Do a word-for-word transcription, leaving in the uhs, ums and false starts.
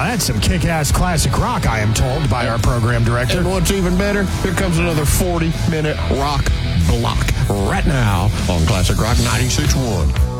Now, that's some kick-ass classic rock, I am told, by our program director. And what's even better, here comes another forty-minute rock block right now on Classic Rock ninety-six point one.